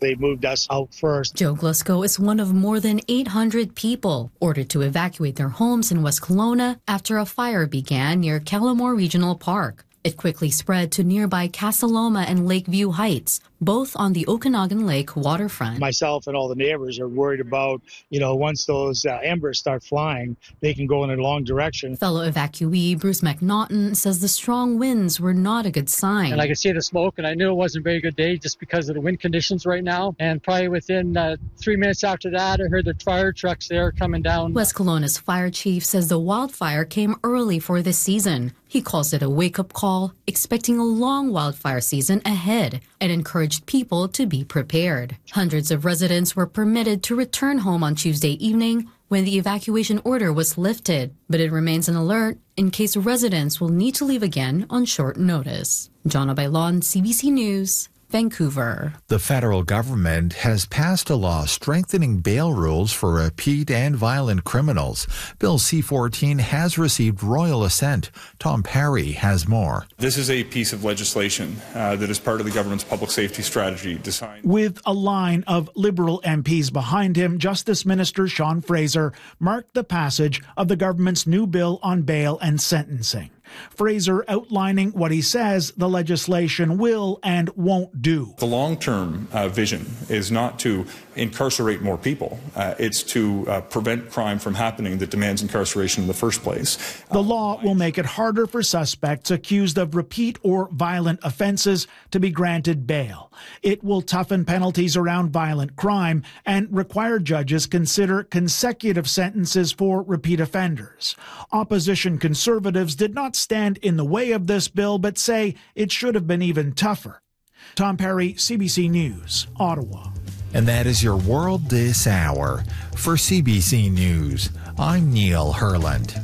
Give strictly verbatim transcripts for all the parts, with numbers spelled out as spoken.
they moved us out first. Joe Glusko is one of more than eight hundred people ordered to evacuate their homes in West Kelowna after a fire began near Kellamore Regional Park. It quickly spread to nearby Casa Loma and Lakeview Heights, both on the Okanagan Lake waterfront. Myself and all the neighbors are worried about, you know, once those uh, embers start flying, they can go in a long direction. Fellow evacuee Bruce McNaughton says the strong winds were not a good sign. And I could see the smoke, and I knew it wasn't a very good day just because of the wind conditions right now. And probably within uh, three minutes after that, I heard the fire trucks there coming down. West Kelowna's fire chief says the wildfire came early for this season. He calls it a wake-up call, expecting a long wildfire season ahead, and encouraged people to be prepared. Hundreds of residents were permitted to return home on Tuesday evening when the evacuation order was lifted, but it remains an alert in case residents will need to leave again on short notice. Jonna Bailon, C B C News, Vancouver. The federal government has passed a law strengthening bail rules for repeat and violent criminals. Bill C fourteen has received royal assent. Tom Perry has more. This is a piece of legislation uh, that is part of the government's public safety strategy designed. With a line of Liberal M Ps behind him, Justice Minister Sean Fraser marked the passage of the government's new bill on bail and sentencing. Fraser outlining what he says the legislation will and won't do. The long-term uh, vision is not to incarcerate more people. Uh, it's to uh, prevent crime from happening that demands incarceration in the first place. The law will make it harder for suspects accused of repeat or violent offenses to be granted bail. It will toughen penalties around violent crime and require judges consider consecutive sentences for repeat offenders. Opposition Conservatives did not stand in the way of this bill, but say it should have been even tougher. Tom Perry, C B C News, Ottawa. And that is your world this hour. For C B C News, I'm Neil Herland.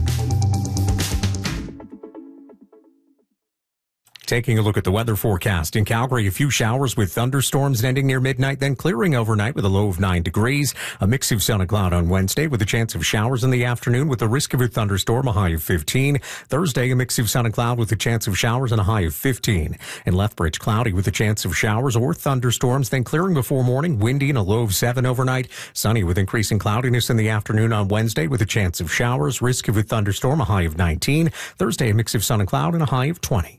Taking a look at the weather forecast. In Calgary, a few showers with thunderstorms ending near midnight, then clearing overnight with a low of nine degrees. A mix of sun and cloud on Wednesday with a chance of showers in the afternoon with the risk of a thunderstorm, a high of fifteen. Thursday, a mix of sun and cloud with a chance of showers and a high of fifteen. In Lethbridge, cloudy with a chance of showers or thunderstorms, then clearing before morning, windy and a low of seven overnight. Sunny with increasing cloudiness in the afternoon on Wednesday with a chance of showers, risk of a thunderstorm, a high of nineteen. Thursday, a mix of sun and cloud and a high of twenty.